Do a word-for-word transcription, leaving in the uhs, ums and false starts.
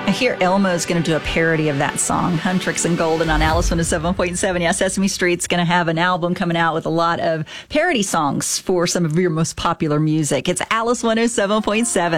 I hear Elmo's going to do a parody of that song, Huntrix and Golden, on Alice one oh seven point seven. Yeah, Sesame Street's going to have an album coming out with a lot of parody songs for some of your most popular music. It's Alice one oh seven point seven.